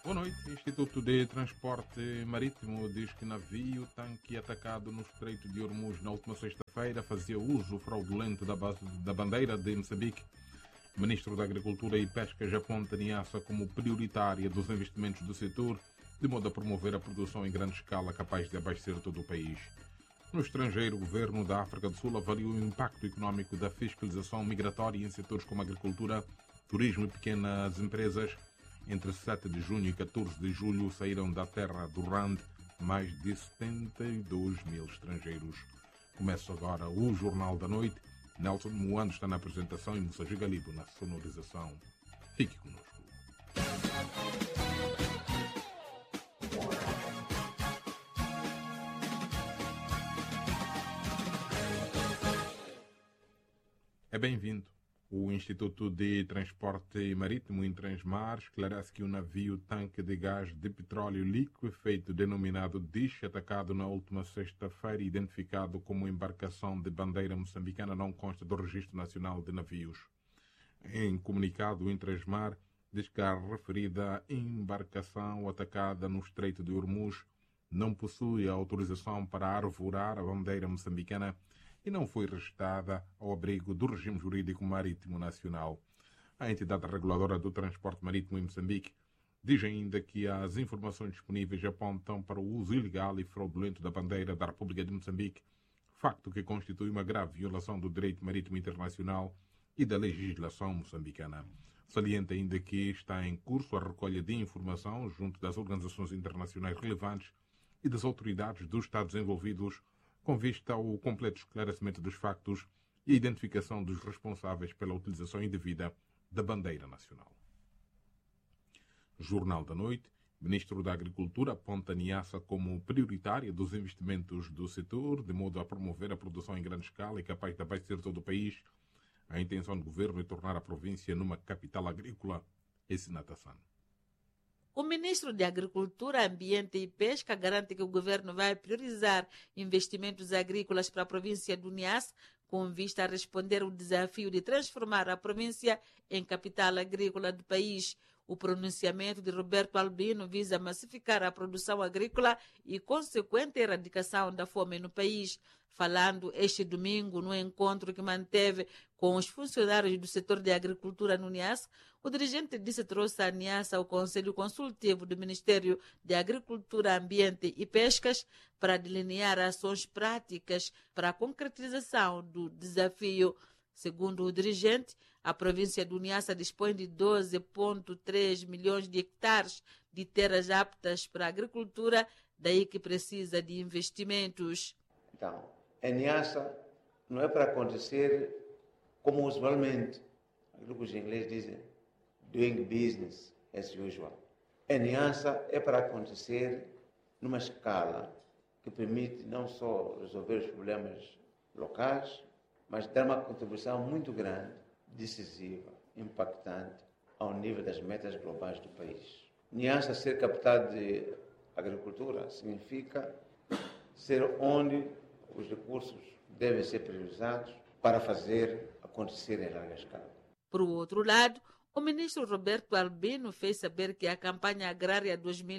Boa noite. O Instituto de Transporte Marítimo diz que navio tanque atacado no Estreito de Hormuz na última sexta-feira fazia uso fraudulento da bandeira de Moçambique. O ministro da Agricultura e Pesca já aponta Niassa como prioritária dos investimentos do setor, de modo a promover a produção em grande escala capaz de abastecer todo o país. No estrangeiro, o governo da África do Sul avaliou o impacto econômico da fiscalização migratória em setores como agricultura, turismo e pequenas empresas. Entre 7 de junho e 14 de julho saíram da terra do RAND mais de 72 mil estrangeiros. Começa agora o Jornal da Noite. Nelson Moando está na apresentação e Moussa Galibo na sonorização. Fique conosco. É bem-vindo. O Instituto de Transporte Marítimo Intransmar esclarece que o navio tanque de gás de petróleo liquefeito denominado DIS, atacado na última sexta-feira, identificado como embarcação de bandeira moçambicana, não consta do Registro Nacional de Navios. Em comunicado, o Intransmar diz que a referida embarcação atacada no Estreito de Hormuz não possui a autorização para arvorar a bandeira moçambicana e não foi registrada ao abrigo do regime jurídico marítimo nacional. A entidade reguladora do transporte marítimo em Moçambique diz ainda que as informações disponíveis apontam para o uso ilegal e fraudulento da bandeira da República de Moçambique, facto que constitui uma grave violação do direito marítimo internacional e da legislação moçambicana. Salienta ainda que está em curso a recolha de informação junto das organizações internacionais relevantes e das autoridades dos Estados envolvidos, com vista ao completo esclarecimento dos factos e a identificação dos responsáveis pela utilização indevida da bandeira nacional. Jornal da Noite. Ministro da Agricultura aponta Niassa como prioritária dos investimentos do setor, de modo a promover a produção em grande escala e capaz de abastecer todo o país. A intenção do governo é tornar a província numa capital agrícola. Esse Natasan. O ministro de Agricultura, Ambiente e Pesca garante que o governo vai priorizar investimentos agrícolas para a província do Niassa, com vista a responder ao desafio de transformar a província em capital agrícola do país. O pronunciamento de Roberto Albino visa massificar a produção agrícola e consequente erradicação da fome no país. Falando este domingo no encontro que manteve com os funcionários do setor de agricultura no Niassa, o dirigente disse que trouxe a Niassa ao Conselho Consultivo do Ministério de Agricultura, Ambiente e Pescas para delinear ações práticas para a concretização do desafio. Segundo o dirigente, a província do Niassa dispõe de 12,3 milhões de hectares de terras aptas para a agricultura, daí que precisa de investimentos. Então, a Niassa não é para acontecer como usualmente, aquilo que os ingleses dizem, doing business as usual. A Niassa é para acontecer numa escala que permite não só resolver os problemas locais, mas dar uma contribuição muito grande, decisiva, impactante ao nível das metas globais do país. Niassa ser capital de agricultura significa ser onde os recursos devem ser priorizados para fazer acontecer em larga escala. Por outro lado, o ministro Roberto Albino fez saber que a campanha agrária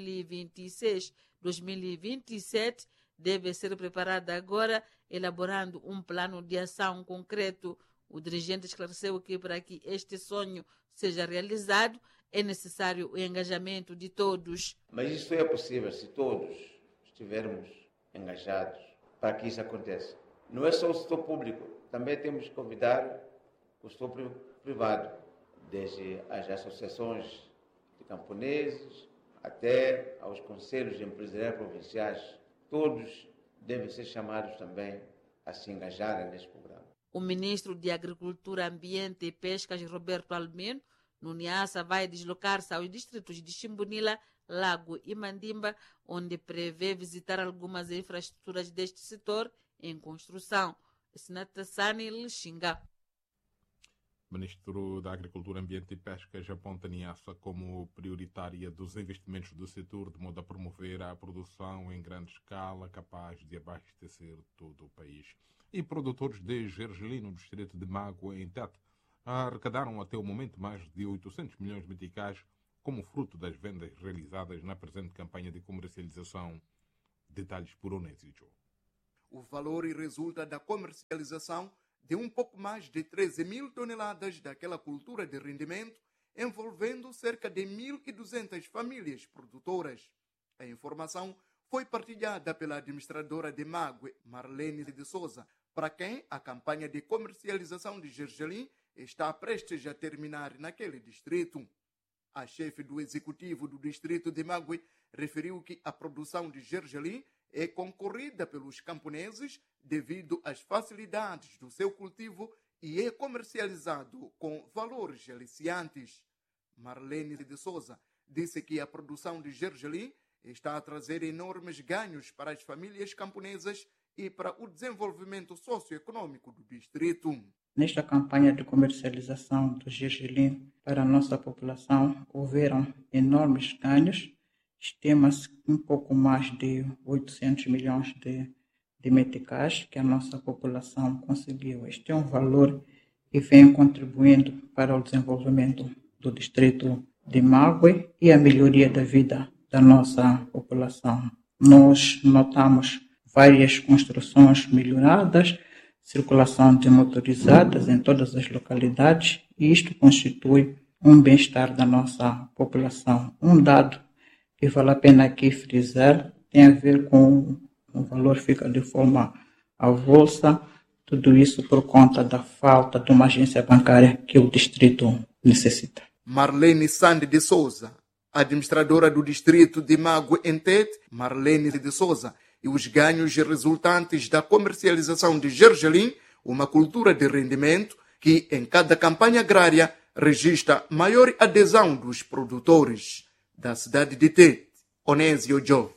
2026-2027 deve ser preparada agora, elaborando um plano de ação concreto. O dirigente esclareceu que para que este sonho seja realizado é necessário o engajamento de todos. Mas isso é possível se todos estivermos engajados para que isso aconteça. Não é só o setor público, também temos que convidar o setor privado, desde as associações de camponeses até aos conselhos empresariais provinciais. Todos devem ser chamados também a se engajarem neste programa. O ministro de Agricultura, Ambiente e Pescas, Roberto Albino, no Niassa, vai deslocar-se aos distritos de Chimbunila, Lago e Mandimba, onde prevê visitar algumas infraestruturas deste setor em construção. Sinatassani Lixinga. Ministro da Agricultura, Ambiente e Pesca aponta Niassa como prioritária dos investimentos do setor, de modo a promover a produção em grande escala capaz de abastecer todo o país. E produtores de gergelino, no distrito de Mágoa, em Tete, arrecadaram até o momento mais de 800 milhões de meticais como fruto das vendas realizadas na presente campanha de comercialização. Detalhes por Onésio Joe. O valor resulta da comercialização de um pouco mais de 13 mil toneladas daquela cultura de rendimento, envolvendo cerca de 1.200 famílias produtoras. A informação foi partilhada pela administradora de Mague, Marlene de Souza, para quem a campanha de comercialização de gergelim está prestes a terminar naquele distrito. A chefe do executivo do distrito de Mague referiu que a produção de gergelim é concorrida pelos camponeses devido às facilidades do seu cultivo e é comercializado com valores aliciantes. Marlene de Souza disse que a produção de gergelim está a trazer enormes ganhos para as famílias camponesas e para o desenvolvimento socioeconômico do distrito. Nesta campanha de comercialização do gergelim para a nossa população, houveram enormes ganhos. Estima-se um pouco mais de 800 milhões de meticais que a nossa população conseguiu. Este é um valor que vem contribuindo para o desenvolvimento do distrito de Mague e a melhoria da vida da nossa população. Nós notamos várias construções melhoradas, circulação de motorizadas em todas as localidades, e isto constitui um bem-estar da nossa população. Um dado que vale a pena aqui frisar tem a ver com o valor fica de forma avulsa, tudo isso por conta da falta de uma agência bancária que o distrito necessita. Marlene Sande de Souza, administradora do distrito de Mague em Tete, Marlene de Souza, e os ganhos resultantes da comercialização de gergelim, uma cultura de rendimento que em cada campanha agrária registra maior adesão dos produtores. Da cidade de Tete, Onésio Joe.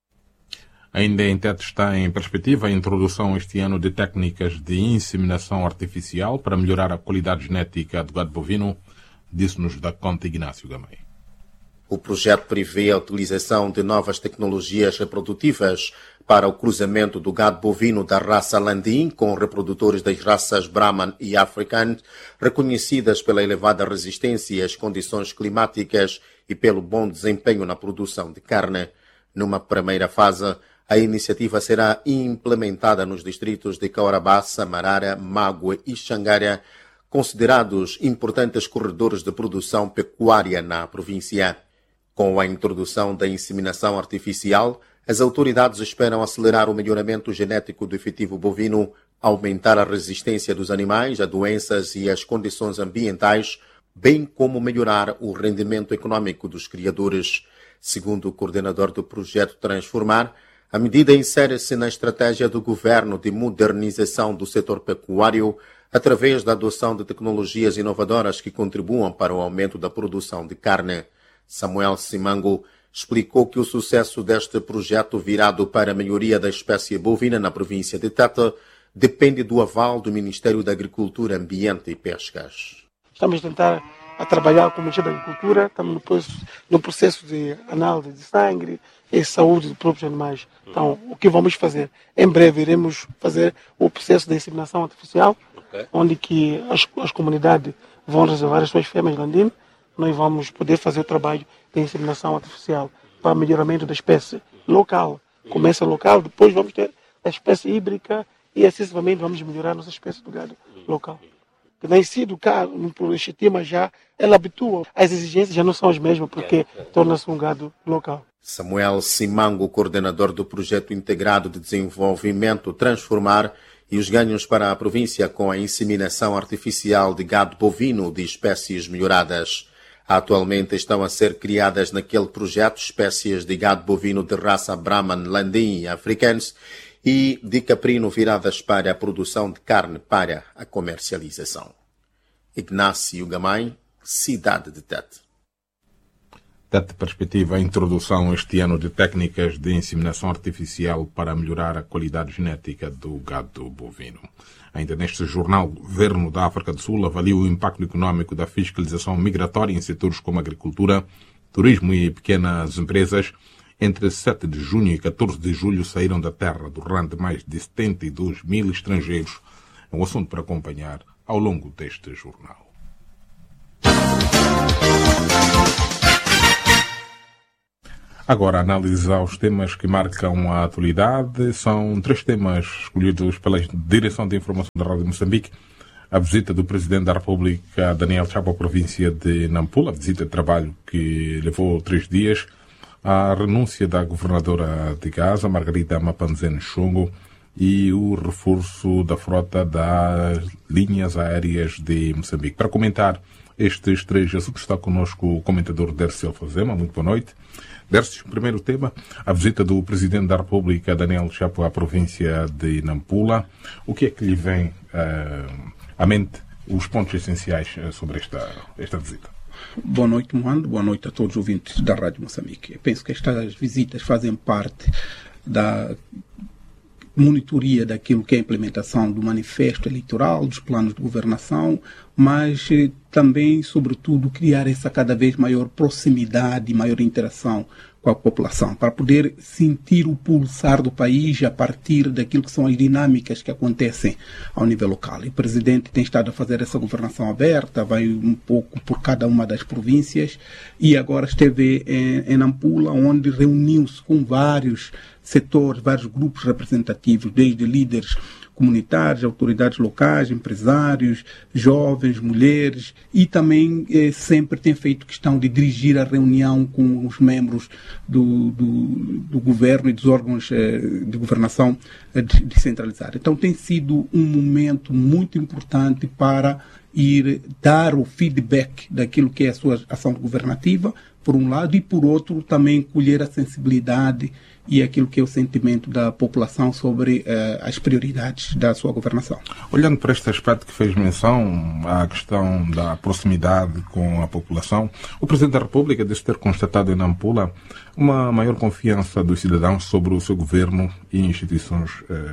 Ainda em Tete está em perspectiva a introdução este ano de técnicas de inseminação artificial para melhorar a qualidade genética do gado bovino, disse-nos da Conta Ignácio Gamay. O projeto prevê a utilização de novas tecnologias reprodutivas para o cruzamento do gado bovino da raça Landim com reprodutores das raças Brahman e African, reconhecidas pela elevada resistência às condições climáticas e pelo bom desempenho na produção de carne. Numa primeira fase, a iniciativa será implementada nos distritos de Caorabá, Samarara, Mague e Xangara, considerados importantes corredores de produção pecuária na província. Com a introdução da inseminação artificial, as autoridades esperam acelerar o melhoramento genético do efetivo bovino, aumentar a resistência dos animais a doenças e às condições ambientais, bem como melhorar o rendimento econômico dos criadores. Segundo o coordenador do projeto Transformar, a medida insere-se na estratégia do governo de modernização do setor pecuário através da adoção de tecnologias inovadoras que contribuam para o aumento da produção de carne. Samuel Simango explicou que o sucesso deste projeto virado para a melhoria da espécie bovina na província de Tete depende do aval do Ministério da Agricultura, Ambiente e Pescas. Estamos a tentar trabalhar com o Ministério da Agricultura, estamos no processo de análise de sangue e saúde dos próprios animais. Então, o que vamos fazer? Em breve iremos fazer o processo de inseminação artificial, onde que as comunidades vão reservar as suas fêmeas landine. Nós vamos poder fazer o trabalho de inseminação artificial para melhoramento da espécie local. Começa local, depois vamos ter a espécie híbrida e, excessivamente, vamos melhorar a nossa espécie do gado local. Que nascido cá, por estima já, ela habitua. As exigências já não são as mesmas, porque torna-se um gado local. Samuel Simango, coordenador do Projeto Integrado de Desenvolvimento Transformar, e os ganhos para a província com a inseminação artificial de gado bovino de espécies melhoradas. Atualmente estão a ser criadas naquele projeto espécies de gado bovino de raça Brahman, Landim e Africanos e de caprino viradas para a produção de carne para a comercialização. Ignácio Gamay, cidade de Tete. Tete perspectiva a introdução este ano de técnicas de inseminação artificial para melhorar a qualidade genética do gado bovino. Ainda neste jornal, o Governo da África do Sul avalia o impacto econômico da fiscalização migratória em setores como agricultura, turismo e pequenas empresas. Entre 7 de junho e 14 de julho saíram da terra do Rande mais de 72 mil estrangeiros. É um assunto para acompanhar ao longo deste jornal. Agora, analisar os temas que marcam a atualidade. São 3 temas escolhidos pela Direção de Informação da Rádio Moçambique. A visita do Presidente da República, Daniel Chapo, à província de Nampula, a visita de trabalho que levou 3 dias. A renúncia da governadora de Gaza, Margarida Mapanzene Chungo, e o reforço da frota das linhas aéreas de Moçambique. Para comentar estes 3 assuntos está connosco o comentador Dércio Alfazema. Muito boa noite. Dércio, primeiro tema, a visita do Presidente da República, Daniel Chapo, à província de Nampula. O que é que lhe vem à mente, os pontos essenciais sobre esta visita? Boa noite, Moando. Boa noite a todos os ouvintes da Rádio Moçambique. Eu penso que estas visitas fazem parte da monitoria daquilo que é a implementação do manifesto eleitoral, dos planos de governação, mas também, sobretudo, criar essa cada vez maior proximidade e maior interação com a população, para poder sentir o pulsar do país a partir daquilo que são as dinâmicas que acontecem ao nível local. E o Presidente tem estado a fazer essa governação aberta, vai um pouco por cada uma das províncias, e agora esteve em Nampula, onde reuniu-se com vários setores, vários grupos representativos, desde líderes comunitários, autoridades locais, empresários, jovens, mulheres, e também sempre tem feito questão de dirigir a reunião com os membros do governo e dos órgãos de governação descentralizada. Então tem sido um momento muito importante para ir dar o feedback daquilo que é a sua ação governativa, por um lado, e por outro também colher a sensibilidade e aquilo que é o sentimento da população sobre as prioridades da sua governação. Olhando para este aspecto que fez menção, à questão da proximidade com a população, o Presidente da República deve ter constatado em Nampula uma maior confiança dos cidadãos sobre o seu governo e instituições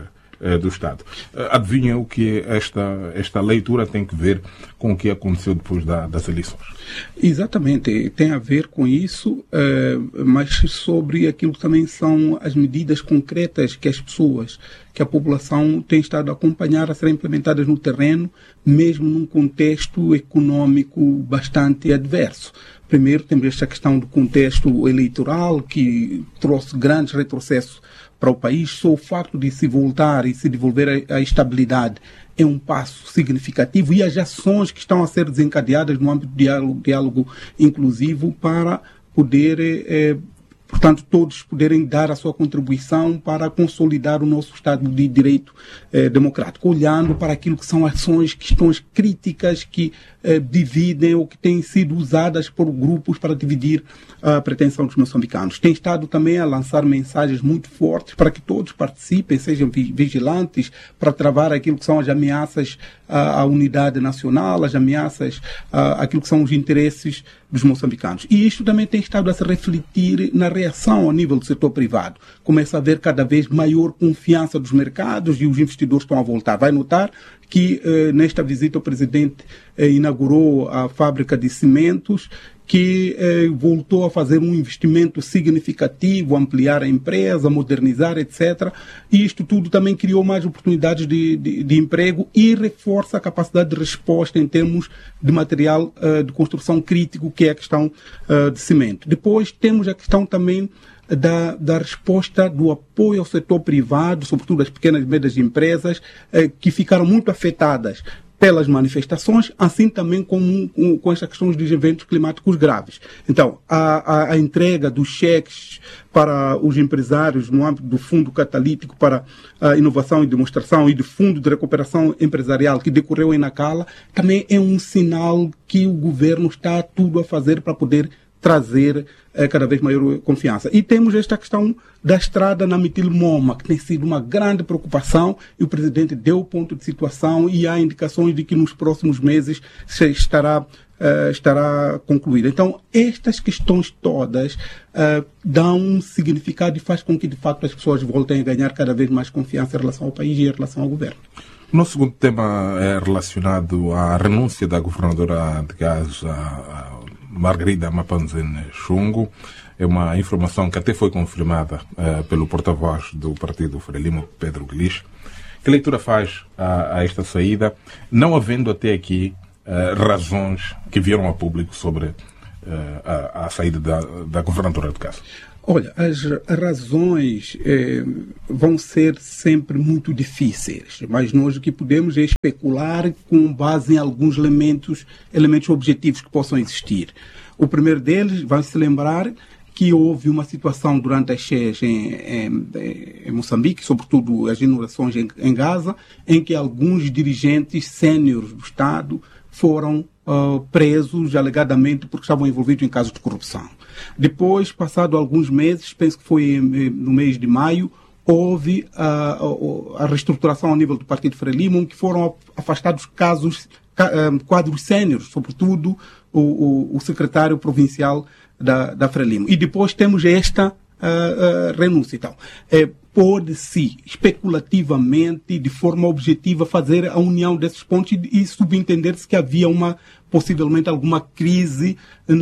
do Estado. Adivinha o que esta leitura tem que ver com o que aconteceu depois das eleições? Exatamente, tem a ver com isso, mas sobre aquilo que também são as medidas concretas que as pessoas, que a população tem estado a acompanhar a serem implementadas no terreno, mesmo num contexto econômico bastante adverso. Primeiro, temos esta questão do contexto eleitoral, que trouxe grandes retrocessos para o país. Só o facto de se voltar e se devolver a estabilidade é um passo significativo, e as ações que estão a ser desencadeadas no âmbito do diálogo inclusivo para poder, portanto, todos poderem dar a sua contribuição para consolidar o nosso Estado de Direito democrático, olhando para aquilo que são ações, questões críticas que dividem ou que têm sido usadas por grupos para dividir a pretensão dos moçambicanos. Tem estado também a lançar mensagens muito fortes para que todos participem, sejam vigilantes, para travar aquilo que são as ameaças à unidade nacional, as ameaças àquilo que são os interesses dos moçambicanos. E isto também tem estado a se refletir na reação ao nível do setor privado. Começa a haver cada vez maior confiança dos mercados e os investidores estão a voltar. Vai notar que nesta visita o Presidente inaugurou a fábrica de cimentos, que voltou a fazer um investimento significativo, ampliar a empresa, modernizar, etc. E isto tudo também criou mais oportunidades de emprego e reforça a capacidade de resposta em termos de material de construção crítico, que é a questão de cimento. Depois temos a questão também da resposta do apoio ao setor privado, sobretudo as pequenas e médias empresas, que ficaram muito afetadas pelas manifestações, assim também com estas questões dos eventos climáticos graves. Então, a entrega dos cheques para os empresários no âmbito do Fundo Catalítico para a Inovação e Demonstração e do Fundo de Recuperação Empresarial, que decorreu em Nacala, também é um sinal que o governo está tudo a fazer para poder trazer cada vez maior confiança. E temos esta questão da estrada na Mitil-Moma, que tem sido uma grande preocupação, e o Presidente deu o ponto de situação e há indicações de que nos próximos meses estará concluída. Então, estas questões todas dão um significado e faz com que, de facto, as pessoas voltem a ganhar cada vez mais confiança em relação ao país e em relação ao governo. O nosso segundo tema é relacionado à renúncia da governadora de Gaza, Margarida Mapanzene Chungo. É uma informação que até foi confirmada pelo porta-voz do partido Frelimo, Pedro Guilherme. Que leitura faz a esta saída, não havendo até aqui razões que vieram a público sobre a saída da governadora de Cássia? Olha, as razões vão ser sempre muito difíceis, mas nós o que podemos é especular com base em alguns elementos objetivos que possam existir. O primeiro deles, vai se lembrar que houve uma situação durante as cheias em Moçambique, sobretudo as inundações em Gaza, em que alguns dirigentes sêniores do Estado foram presos alegadamente porque estavam envolvidos em casos de corrupção. Depois, passado alguns meses, penso que foi no mês de maio, houve a reestruturação ao nível do Partido Frelimo, em que foram afastados quadros sêniores, sobretudo o secretário provincial da Frelimo. E depois temos esta renúncia. Então, pode-se, especulativamente, de forma objetiva, fazer a união desses pontos e subentender-se que havia possivelmente alguma crise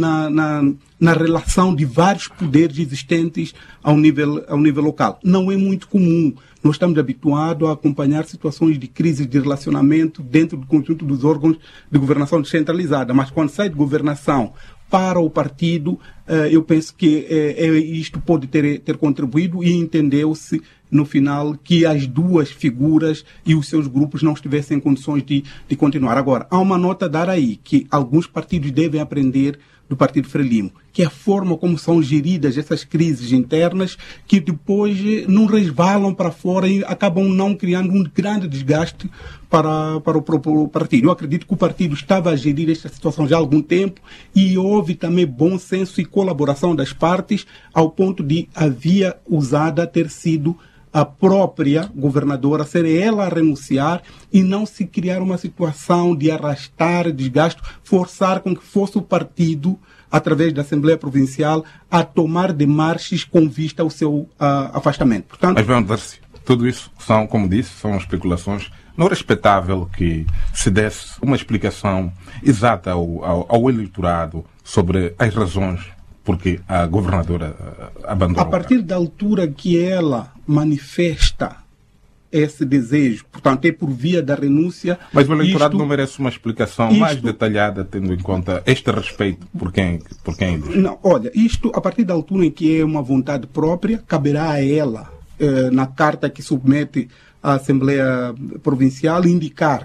na relação de vários poderes existentes ao nível local. Não é muito comum. Nós estamos habituados a acompanhar situações de crise de relacionamento dentro do conjunto dos órgãos de governação descentralizada, mas quando sai de governação para o partido, eu penso que isto pode ter contribuído e entendeu-se no final que as duas figuras e os seus grupos não estivessem em condições de continuar. Agora, há uma nota a dar aí, que alguns partidos devem aprender do Partido Frelimo, que é a forma como são geridas essas crises internas, que depois não resvalam para fora e acabam não criando um grande desgaste para o próprio partido. Eu acredito que o partido estava a gerir esta situação já há algum tempo e houve também bom senso e colaboração das partes, ao ponto de a via usada ter sido a própria governadora, ser ela a renunciar e não se criar uma situação de arrastar desgaste, forçar com que fosse o partido, através da Assembleia Provincial, a tomar demarches com vista ao seu afastamento. Portanto, mas vamos dar-se. Tudo isso são, como disse, são especulações. Não é respeitável que se desse uma explicação exata ao eleitorado sobre as razões porque a governadora abandonou. A partir da altura que ela manifesta esse desejo, portanto, é por via da renúncia. Mas o eleitorado não merece uma explicação mais detalhada, tendo em conta este respeito por quem diz? Não, olha, isto, a partir da altura em que é uma vontade própria, caberá a ela, na carta que submete à Assembleia Provincial, indicar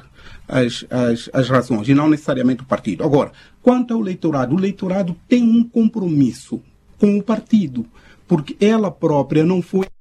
as razões, e não necessariamente o partido. Agora, quanto ao eleitorado, o eleitorado tem um compromisso com o partido, porque ela própria não foi